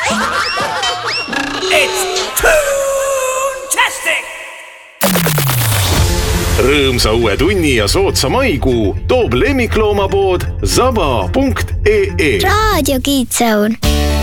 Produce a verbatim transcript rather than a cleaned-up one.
It's Toontastic! Rõõmsa uue tunni ja sootsa maikuu toob lemmikloomapood zaba punkt ee. Raadio Kiitsaun.